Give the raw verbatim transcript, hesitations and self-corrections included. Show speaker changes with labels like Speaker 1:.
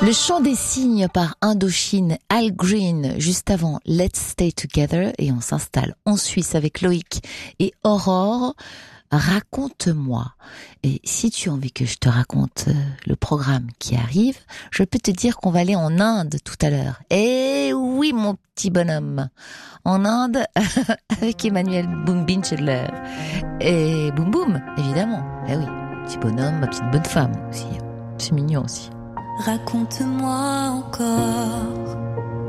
Speaker 1: Le chant des cygnes par Indochine, Al Green, juste avant Let's Stay Together, et on s'installe en Suisse avec Loïc et Aurore. Raconte-moi. Et si tu as envie que je te raconte le programme qui arrive, je peux te dire qu'on va aller en Inde tout à l'heure. Eh oui, mon petit bonhomme. En Inde, avec Emmanuel Boombincheder. Et Boum Boum, évidemment. Eh oui, petit bonhomme, ma petite bonne femme aussi. C'est mignon aussi.
Speaker 2: Raconte-moi encore